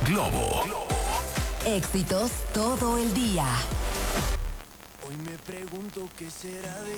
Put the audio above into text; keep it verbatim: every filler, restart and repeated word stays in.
Globo. Éxitos todo el día. Hoy me pregunto qué será de